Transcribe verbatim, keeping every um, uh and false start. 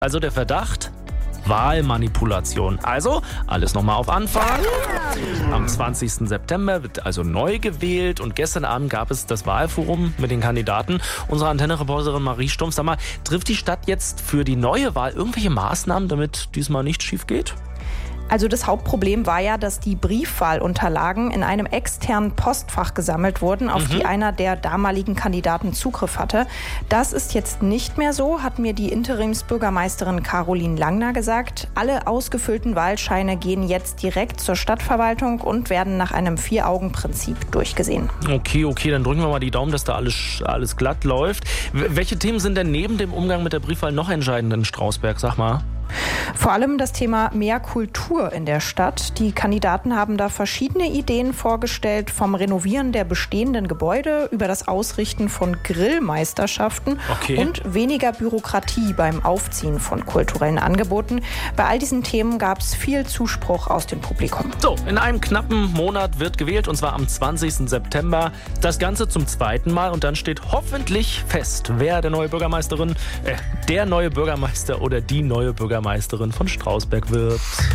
Also der Verdacht? Wahlmanipulation. Also, alles nochmal auf Anfang. Am zwanzigsten September wird also neu gewählt und gestern Abend gab es das Wahlforum mit den Kandidaten. Unsere Antenne-Reporterin Marie Stumpf, sag mal, trifft die Stadt jetzt für die neue Wahl irgendwelche Maßnahmen, damit diesmal nicht schief geht? Also das Hauptproblem war ja, dass die Briefwahlunterlagen in einem externen Postfach gesammelt wurden, auf mhm. die einer der damaligen Kandidaten Zugriff hatte. Das ist jetzt nicht mehr so, hat mir die Interimsbürgermeisterin Caroline Langner gesagt. Alle ausgefüllten Wahlscheine gehen jetzt direkt zur Stadtverwaltung und werden nach einem Vier-Augen-Prinzip durchgesehen. Okay, okay, dann drücken wir mal die Daumen, dass da alles, alles glatt läuft. W- welche Themen sind denn neben dem Umgang mit der Briefwahl noch entscheidend in Strausberg? Sag mal. Vor allem das Thema mehr Kultur in der Stadt. Die Kandidaten haben da verschiedene Ideen vorgestellt, vom Renovieren der bestehenden Gebäude über das Ausrichten von Grillmeisterschaften okay. und weniger Bürokratie beim Aufziehen von kulturellen Angeboten. Bei all diesen Themen gab es viel Zuspruch aus dem Publikum. So, in einem knappen Monat wird gewählt, und zwar am zwanzigsten September. Das Ganze zum zweiten Mal, und dann steht hoffentlich fest, wer der neue Bürgermeisterin, äh, der neue Bürgermeister oder die neue Bürgermeisterin von Strausberg wird.